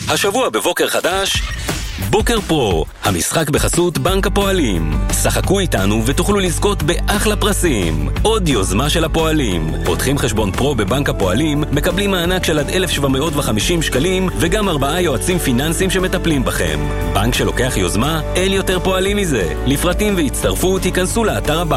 השבוע בבוקר חדש, בוקר פרו, המשחק בחסות בנק הפועלים. שחקו איתנו ותוכלו לזכות באחלה פרסים. עוד יוזמה של הפועלים. פותחים חשבון פרו בבנק הפועלים, מקבלים מענק של עד 1,750 שקלים, וגם 4 יועצים פיננסיים שמטפלים בכם. בנק שלוקח יוזמה, אין יותר פועלים מזה. לפרטים והצטרפות, תיכנסו לאתר הבנק.